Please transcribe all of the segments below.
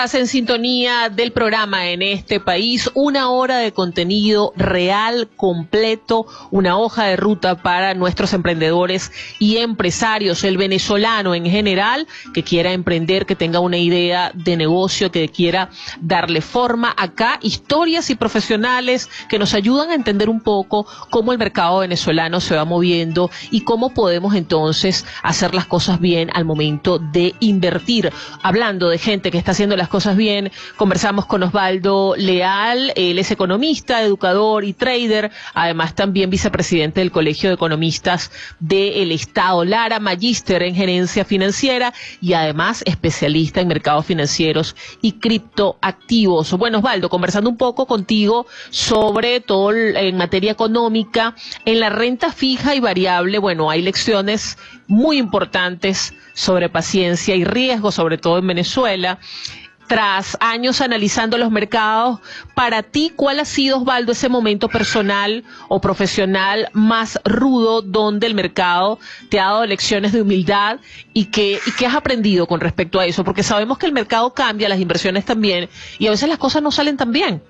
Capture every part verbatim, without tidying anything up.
Estás en sintonía del programa En este País, una hora de contenido real, completo, una hoja de ruta para nuestros emprendedores y empresarios, el venezolano en general que quiera emprender, que tenga una idea de negocio, que quiera darle forma. Acá historias y profesionales que nos ayudan a entender un poco cómo el mercado venezolano se va moviendo y cómo podemos entonces hacer las cosas bien al momento de invertir. Hablando de gente que está haciendo las cosas bien, conversamos con Osvaldo Leal, él es economista, educador y trader, además también vicepresidente del Colegio de Economistas del Estado, Lara, magíster en gerencia financiera y además especialista en mercados financieros y criptoactivos. Bueno, Osvaldo, conversando un poco contigo sobre todo en materia económica, en la renta fija y variable, bueno, hay lecciones muy importantes sobre paciencia y riesgo, sobre todo en Venezuela. Tras años analizando los mercados, para ti, ¿cuál ha sido, Osvaldo, ese momento personal o profesional más rudo donde el mercado te ha dado lecciones de humildad y qué y qué has aprendido con respecto a eso? Porque sabemos que el mercado cambia, las inversiones también, y a veces las cosas no salen tan bien.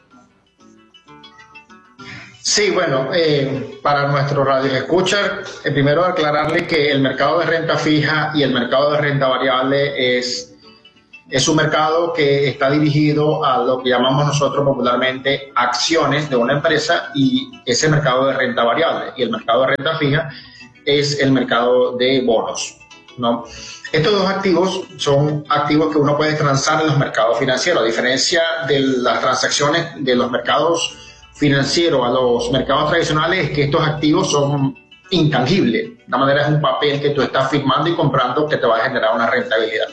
Sí, bueno, eh, para nuestro radio escuchar, eh, primero aclararle que el mercado de renta fija y el mercado de renta variable es... Es un mercado que está dirigido a lo que llamamos nosotros popularmente acciones de una empresa, y ese mercado de renta variable. Y el mercado de renta fija es el mercado de bonos, ¿no? Estos dos activos son activos que uno puede transar en los mercados financieros, a diferencia de las transacciones de los mercados financieros a los mercados tradicionales, es que estos activos son intangibles. De una manera es un papel que tú estás firmando y comprando que te va a generar una rentabilidad.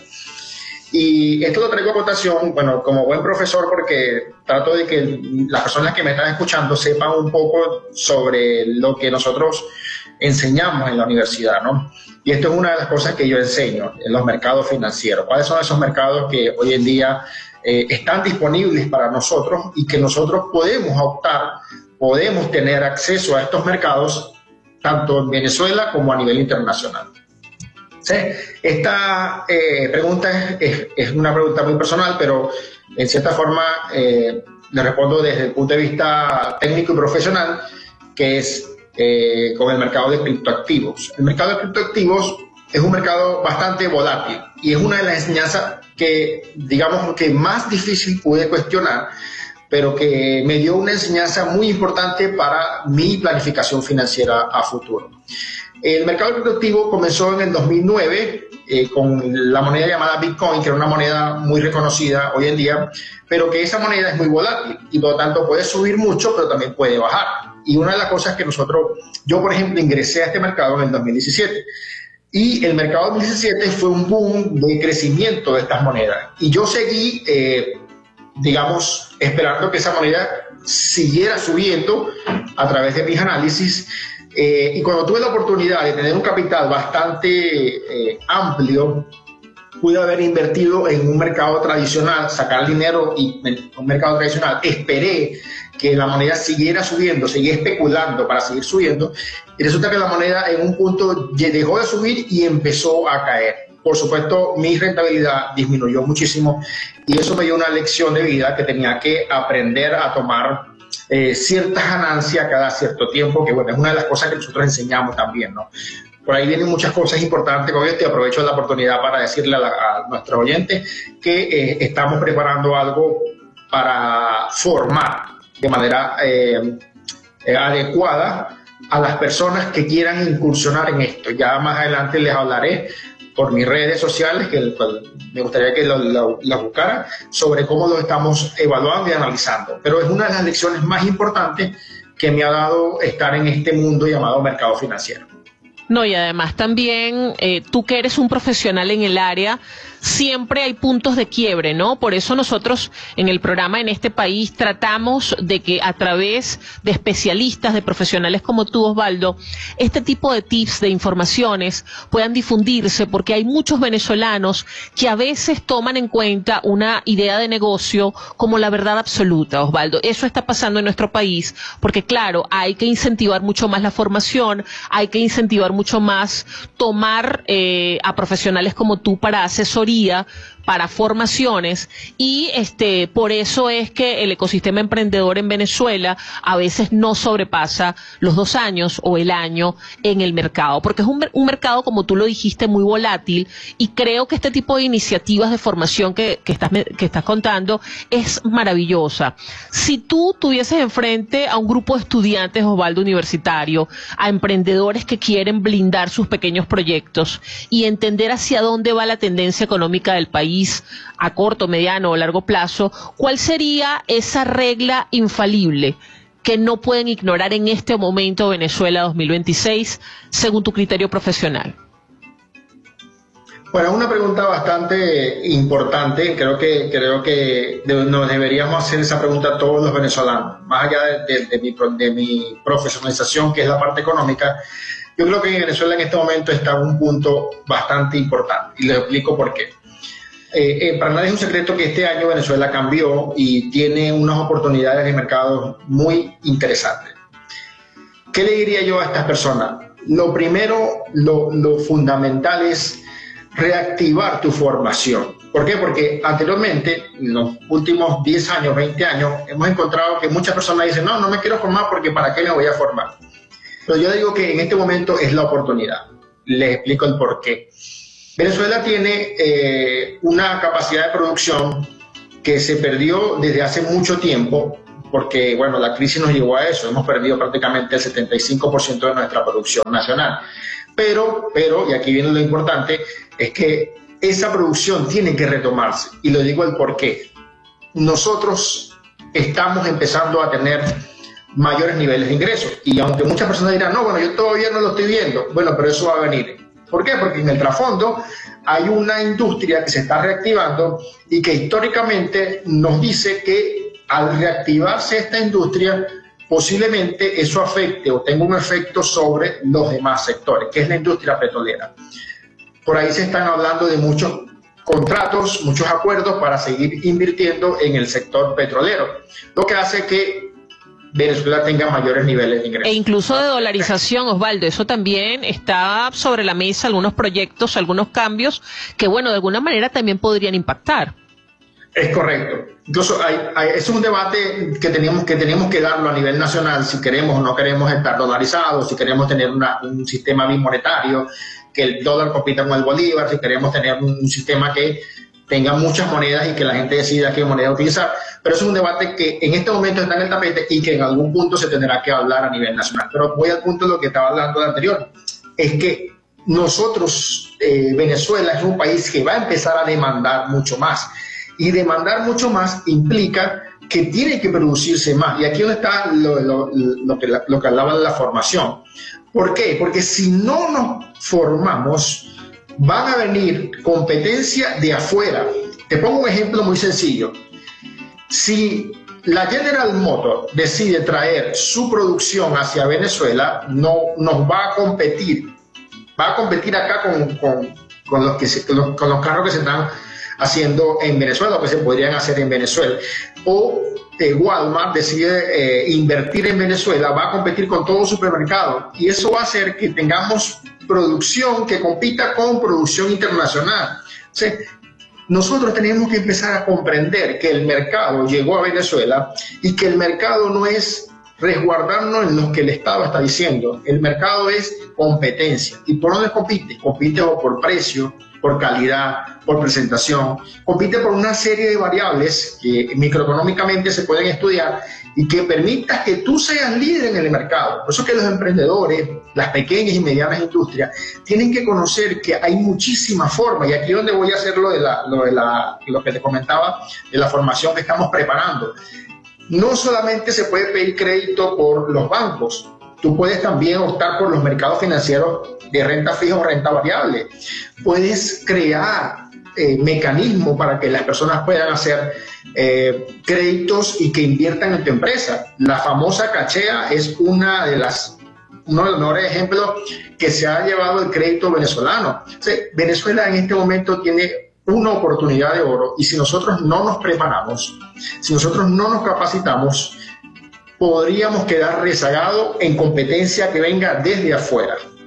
Y esto lo traigo a cotación, bueno, como buen profesor, porque trato de que las personas que me están escuchando sepan un poco sobre lo que nosotros enseñamos en la universidad, ¿no? Y esto es una de las cosas que yo enseño en los mercados financieros. ¿Cuáles son esos mercados que hoy en día eh, están disponibles para nosotros y que nosotros podemos optar, podemos tener acceso a estos mercados tanto en Venezuela como a nivel internacional? ¿Sí? Esta eh, pregunta es, es, es una pregunta muy personal, pero en cierta forma eh, le respondo desde el punto de vista técnico y profesional, que es eh, con el mercado de criptoactivos. El mercado de criptoactivos es un mercado bastante volátil y es una de las enseñanzas que, digamos, que más difícil pude cuestionar, pero que me dio una enseñanza muy importante para mi planificación financiera a futuro. El mercado criptoactivo comenzó en el dos mil nueve eh, con la moneda llamada Bitcoin, que era una moneda muy reconocida hoy en día, pero que esa moneda es muy volátil y por lo tanto puede subir mucho, pero también puede bajar. Y una de las cosas que nosotros, yo por ejemplo ingresé a este mercado en el dos mil diecisiete, y el mercado de dos mil diecisiete fue un boom de crecimiento de estas monedas. Y yo seguí, eh, digamos, esperando que esa moneda siguiera subiendo a través de mis análisis. Eh, y cuando tuve la oportunidad de tener un capital bastante eh, amplio, pude haber invertido en un mercado tradicional, sacar dinero y en un mercado tradicional. Esperé que la moneda siguiera subiendo, seguí especulando para seguir subiendo, y resulta que la moneda en un punto dejó de subir y empezó a caer. Por supuesto, mi rentabilidad disminuyó muchísimo y eso me dio una lección de vida que tenía que aprender a tomar Eh, ciertas ganancias cada cierto tiempo, que bueno, es una de las cosas que nosotros enseñamos también, ¿no? Por ahí vienen muchas cosas importantes con esto y aprovecho la oportunidad para decirle a, la, a nuestros oyentes que eh, estamos preparando algo para formar de manera eh, eh, adecuada a las personas que quieran incursionar en esto. Ya más adelante les hablaré por mis redes sociales, que me gustaría que lo, lo, lo buscaran, sobre cómo lo estamos evaluando y analizando. Pero es una de las lecciones más importantes que me ha dado estar en este mundo llamado mercado financiero. No, y además también eh, tú que eres un profesional en el área, siempre hay puntos de quiebre, ¿no? Por eso nosotros en el programa En este País tratamos de que a través de especialistas, de profesionales como tú, Osvaldo, este tipo de tips, de informaciones puedan difundirse, porque hay muchos venezolanos que a veces toman en cuenta una idea de negocio como la verdad absoluta, Osvaldo. Eso está pasando en nuestro país, porque claro, hay que incentivar mucho más la formación, hay que incentivar mucho más tomar eh, a profesionales como tú para asesoría, para formaciones, y este por eso es que el ecosistema emprendedor en Venezuela a veces no sobrepasa los dos años o el año en el mercado, porque es un, un mercado, como tú lo dijiste, muy volátil, y creo que este tipo de iniciativas de formación que, que, estás, que estás contando es maravillosa. Si tú tuvieses enfrente a un grupo de estudiantes, Osvaldo, universitario, a emprendedores que quieren blindar sus pequeños proyectos y entender hacia dónde va la tendencia económica del país a corto, mediano o largo plazo, ¿cuál sería esa regla infalible que no pueden ignorar en este momento Venezuela dos mil veintiséis, según tu criterio profesional? Bueno, es una pregunta bastante importante. Creo que creo que nos deberíamos hacer esa pregunta a todos los venezolanos, más allá de, de, de, mi, de mi profesionalización, que es la parte económica. Yo creo que Venezuela en este momento está en un punto bastante importante, y les explico por qué. Eh, eh, para nadie es un secreto que este año Venezuela cambió y tiene unas oportunidades de mercado muy interesantes. ¿Qué le diría yo a estas personas? Lo primero, lo, lo fundamental es reactivar tu formación. ¿Por qué? Porque anteriormente, en los últimos diez años, veinte años, hemos encontrado que muchas personas dicen, no, no me quiero formar porque ¿para qué me voy a formar? Pero yo digo que en este momento es la oportunidad. Les explico el por qué. Venezuela tiene eh, una capacidad de producción que se perdió desde hace mucho tiempo, porque bueno, la crisis nos llevó a eso. Hemos perdido prácticamente el setenta y cinco por ciento de nuestra producción nacional. Pero, pero, y aquí viene lo importante, es que esa producción tiene que retomarse. Y lo digo el por qué. Nosotros estamos empezando a tener mayores niveles de ingresos. Y aunque muchas personas dirán, no, bueno, yo todavía no lo estoy viendo. Bueno, pero eso va a venir. ¿Por qué? Porque en el trasfondo hay una industria que se está reactivando y que históricamente nos dice que al reactivarse esta industria, posiblemente eso afecte o tenga un efecto sobre los demás sectores, que es la industria petrolera. Por ahí se están hablando de muchos contratos, muchos acuerdos para seguir invirtiendo en el sector petrolero, lo que hace que Venezuela tenga mayores niveles de ingresos. E incluso de dolarización, Osvaldo, eso también está sobre la mesa, algunos proyectos, algunos cambios que, bueno, de alguna manera también podrían impactar. Es correcto. Incluso hay, hay, es un debate que tenemos, que tenemos que darlo a nivel nacional, si queremos o no queremos estar dolarizados, si queremos tener una, un sistema bimonetario, que el dólar compita con el bolívar, si queremos tener un, un sistema que tenga muchas monedas y que la gente decida qué moneda utilizar. Pero es un debate que en este momento está en el tapete y que en algún punto se tendrá que hablar a nivel nacional. Pero voy al punto de lo que estaba hablando de anterior. Es que nosotros, eh, Venezuela es un país que va a empezar a demandar mucho más. Y demandar mucho más implica que tiene que producirse más. Y aquí donde está lo, lo, lo, que, lo que hablaba de la formación. ¿Por qué? Porque si no nos formamos, van a venir competencia de afuera. Te pongo un ejemplo muy sencillo. Si la General Motors decide traer su producción hacia Venezuela, no nos va a competir. Va a competir acá con, con, con, los, que se, con, los, con los carros que se están haciendo en Venezuela o que se podrían hacer en Venezuela. O eh, Walmart decide eh, invertir en Venezuela, va a competir con todo supermercado. Y eso va a hacer que tengamos producción que compita con producción internacional. O sea, nosotros tenemos que empezar a comprender que el mercado llegó a Venezuela y que el mercado no es resguardarnos en lo que el Estado está diciendo. El mercado es competencia. ¿Y por dónde compite? Compite por precio, por calidad, por presentación. Compite por una serie de variables que microeconómicamente se pueden estudiar y que permitan que tú seas líder en el mercado. Por eso que los emprendedores, las pequeñas y medianas industrias, tienen que conocer que hay muchísimas formas. Y aquí es donde voy a hacer lo, de la, lo, de la, lo que te comentaba de la formación que estamos preparando. No solamente se puede pedir crédito por los bancos, tú puedes también optar por los mercados financieros de renta fija o renta variable. Puedes crear eh, mecanismos para que las personas puedan hacer eh, créditos y que inviertan en tu empresa. La famosa cachea es una de las, uno de los mejores ejemplos que se ha llevado el crédito venezolano. O sea, Venezuela en este momento tiene una oportunidad de oro y si nosotros no nos preparamos, si nosotros no nos capacitamos, podríamos quedar rezagados en competencia que venga desde afuera.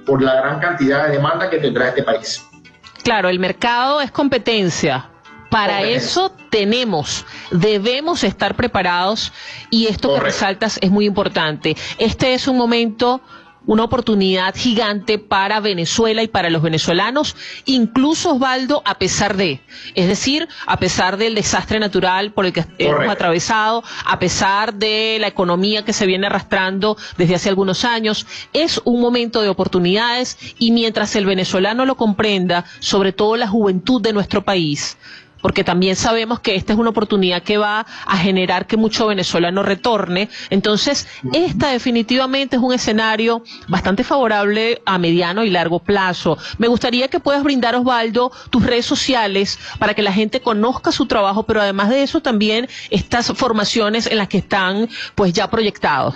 por la gran cantidad de demanda que tendrá este país. Claro, el mercado es competencia. Para Correcto. Eso tenemos, debemos estar preparados y esto Correcto. Que resaltas es muy importante. Este es un momento, una oportunidad gigante para Venezuela y para los venezolanos, incluso, Osvaldo, a pesar de, es decir, a pesar del desastre natural por el que Correcto. Hemos atravesado, a pesar de la economía que se viene arrastrando desde hace algunos años, es un momento de oportunidades y mientras el venezolano lo comprenda, sobre todo la juventud de nuestro país, porque también sabemos que esta es una oportunidad que va a generar que mucho venezolano retorne. Entonces, esta definitivamente es un escenario bastante favorable a mediano y largo plazo. Me gustaría que puedas brindar, Osvaldo, tus redes sociales para que la gente conozca su trabajo, pero además de eso también estas formaciones en las que están pues ya proyectados.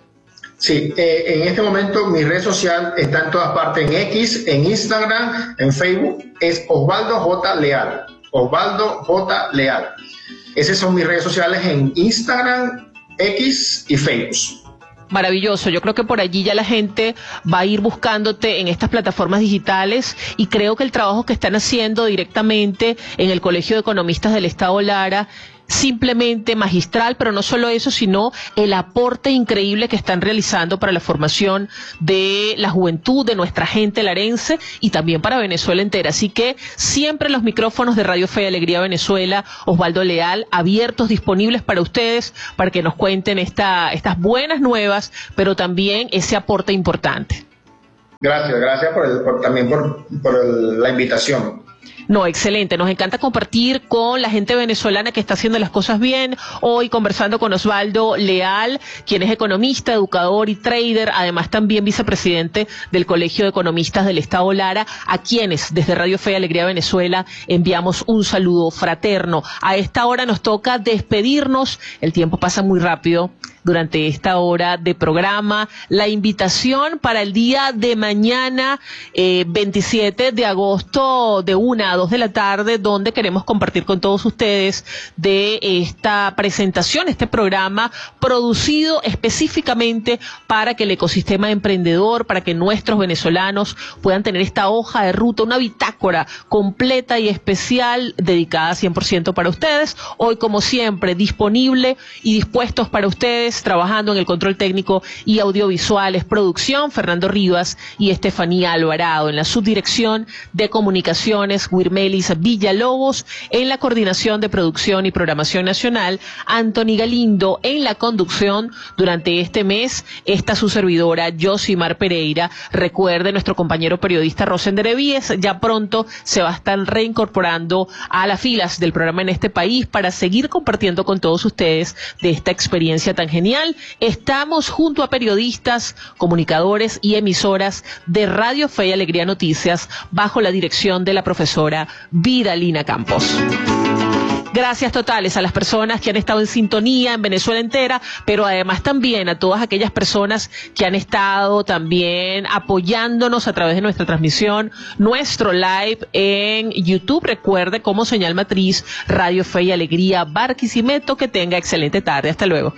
Sí, eh, en este momento mi red social está en todas partes, en X, en Instagram, en Facebook, es Osvaldo J. Leal. Osvaldo J. Leal. Esas son mis redes sociales en Instagram, X y Facebook. Maravilloso, yo creo que por allí ya la gente va a ir buscándote en estas plataformas digitales y creo que el trabajo que están haciendo directamente en el Colegio de Economistas del Estado Lara simplemente magistral, pero no solo eso, sino el aporte increíble que están realizando para la formación de la juventud, de nuestra gente larense y también para Venezuela entera. Así que siempre los micrófonos de Radio Fe y Alegría Venezuela, Osvaldo Leal, abiertos, disponibles para ustedes, para que nos cuenten esta, estas buenas nuevas, pero también ese aporte importante. Gracias, gracias por el, por, también por, por el, la invitación. No, excelente. Nos encanta compartir con la gente venezolana que está haciendo las cosas bien. Hoy conversando con Osvaldo Leal, quien es economista, educador y trader, además también vicepresidente del Colegio de Economistas del Estado Lara, a quienes desde Radio Fe y Alegría Venezuela enviamos un saludo fraterno. A esta hora nos toca despedirnos. El tiempo pasa muy rápido durante esta hora de programa. La invitación para el día de mañana, eh, veintisiete de agosto, de una a dos de la tarde, donde queremos compartir con todos ustedes de esta presentación, este programa producido específicamente para que el ecosistema emprendedor, para que nuestros venezolanos puedan tener esta hoja de ruta, una bitácora completa y especial dedicada cien por ciento para ustedes. Hoy, como siempre, disponible y dispuestos para ustedes, trabajando en el control técnico y audiovisuales, producción, Fernando Rivas y Estefanía Alvarado, en la subdirección de comunicaciones, Wirmelis Villalobos, en la coordinación de producción y programación nacional, Anthony Galindo, en la conducción durante este mes, esta su servidora, Yosimar Pereira. Recuerde, nuestro compañero periodista Rosender Evíes ya pronto se va a estar reincorporando a las filas del programa En Este País para seguir compartiendo con todos ustedes de esta experiencia tan genial. Estamos junto a periodistas, comunicadores y emisoras de Radio Fe y Alegría Noticias bajo la dirección de la profesora Vidalina Campos. Gracias totales a las personas que han estado en sintonía en Venezuela entera, pero además también a todas aquellas personas que han estado también apoyándonos a través de nuestra transmisión, nuestro live en YouTube. Recuerde, como señal matriz, Radio Fe y Alegría Barquisimeto. Que tenga excelente tarde. Hasta luego.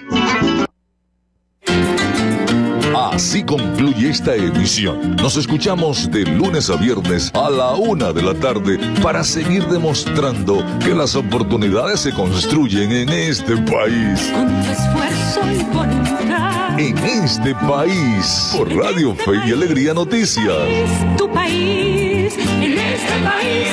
Así concluye esta emisión. Nos escuchamos de lunes a viernes a la una de la tarde para seguir demostrando que las oportunidades se construyen en este país. Con tu esfuerzo y voluntad. En este país, por Radio Fe y Alegría Noticias. Es tu país, en este país.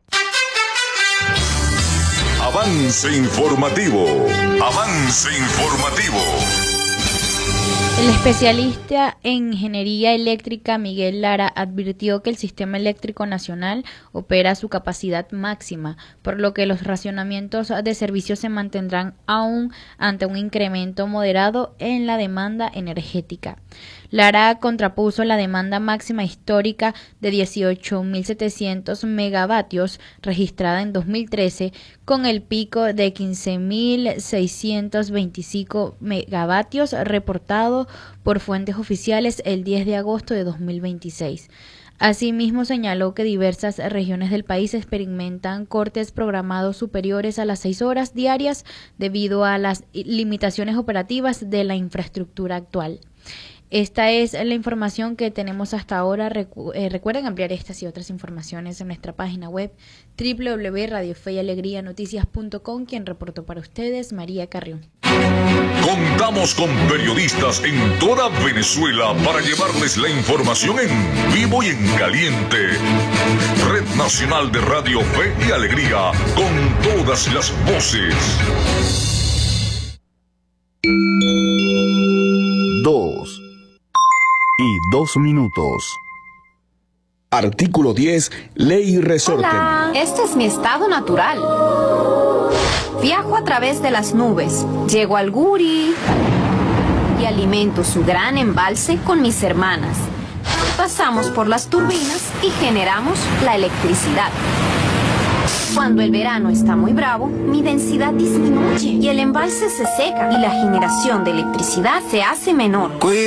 Avance informativo. Avance informativo. El especialista en ingeniería eléctrica Miguel Lara advirtió que el sistema eléctrico nacional opera a su capacidad máxima, por lo que los racionamientos de servicios se mantendrán aún ante un incremento moderado en la demanda energética. Lara contrapuso la demanda máxima histórica de dieciocho mil setecientos megavatios registrada en dos mil trece con el pico de quince mil seiscientos veinticinco megavatios reportado por fuentes oficiales el diez de agosto de dos mil veintiséis. Asimismo, señaló que diversas regiones del país experimentan cortes programados superiores a las seis horas diarias debido a las limitaciones operativas de la infraestructura actual. Esta es la información que tenemos hasta ahora. Recu eh, recuerden ampliar estas y otras informaciones en nuestra página web doble u doble u doble u punto radio fe y alegría noticias punto com. Quien reportó para ustedes, María Carrión. Contamos con periodistas en toda Venezuela para llevarles la información en vivo y en caliente. Red Nacional de Radio Fe y Alegría, con todas las voces. Dos y dos minutos. Artículo diez, Ley Resorte. Hola, este es mi estado natural. Viajo a través de las nubes, llego al Guri y alimento su gran embalse con mis hermanas. Pasamos por las turbinas y generamos la electricidad. Cuando el verano está muy bravo, mi densidad disminuye y el embalse se seca y la generación de electricidad se hace menor.